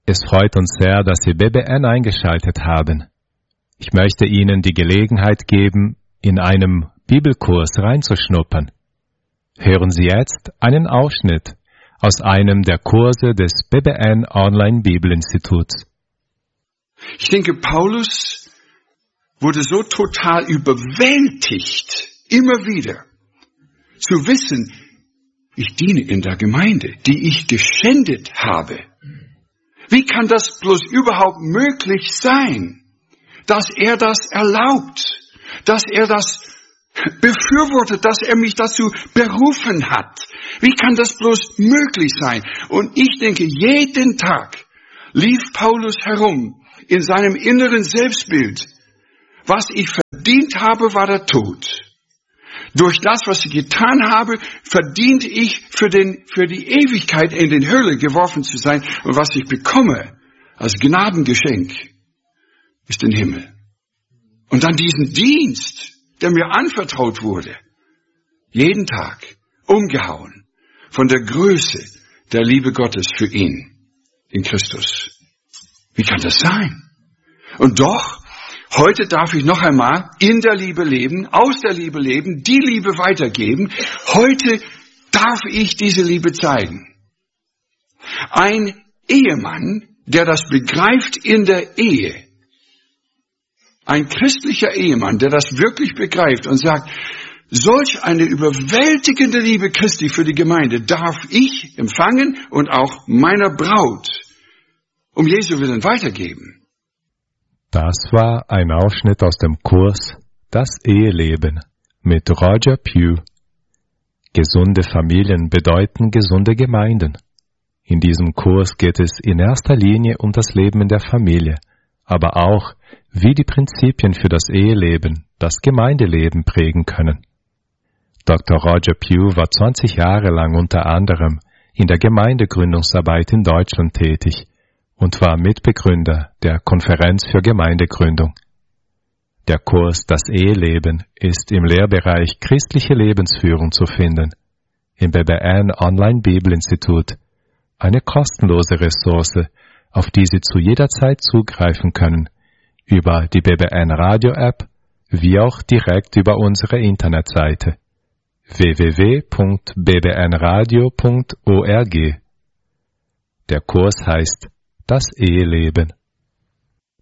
Es freut uns sehr, dass Sie BBN eingeschaltet haben. Ich möchte Ihnen die Gelegenheit geben, in einem Bibelkurs reinzuschnuppern. Hören Sie jetzt einen Ausschnitt aus einem der Kurse des BBN Online Bibelinstituts. Ich denke, Paulus wurde so total überwältigt, immer wieder, zu wissen, ich diene in der Gemeinde, die ich geschändet habe. Wie kann das bloß überhaupt möglich sein, dass er das erlaubt, dass er das befürwortet, dass er mich dazu berufen hat? Wie kann das bloß möglich sein? Und ich denke, jeden Tag lief Paulus herum in seinem inneren Selbstbild. Was ich verdient habe, war der Tod. Durch das, was ich getan habe, verdiente ich für die Ewigkeit in den Hölle geworfen zu sein. Und was ich bekomme als Gnadengeschenk, ist den Himmel. Und dann diesen Dienst, der mir anvertraut wurde, jeden Tag umgehauen von der Größe der Liebe Gottes für ihn in Christus. Wie kann das sein? Und doch, heute darf ich noch einmal in der Liebe leben, aus der Liebe leben, die Liebe weitergeben. Heute darf ich diese Liebe zeigen. Ein Ehemann, der das begreift in der Ehe, ein christlicher Ehemann, der das wirklich begreift und sagt, solch eine überwältigende Liebe Christi für die Gemeinde darf ich empfangen und auch meiner Braut um Jesu Willen weitergeben. Das war ein Ausschnitt aus dem Kurs Das Eheleben mit Roger Pugh. Gesunde Familien bedeuten gesunde Gemeinden. In diesem Kurs geht es in erster Linie um das Leben in der Familie, aber auch, wie die Prinzipien für das Eheleben das Gemeindeleben prägen können. Dr. Roger Pugh war 20 Jahre lang unter anderem in der Gemeindegründungsarbeit in Deutschland tätig und war Mitbegründer der Konferenz für Gemeindegründung. Der Kurs Das Eheleben ist im Lehrbereich Christliche Lebensführung zu finden, im BBN Online Bibelinstitut, eine kostenlose Ressource, auf die Sie zu jeder Zeit zugreifen können, über die BBN Radio App, wie auch direkt über unsere Internetseite www.bbnradio.org. Der Kurs heißt Das Eheleben.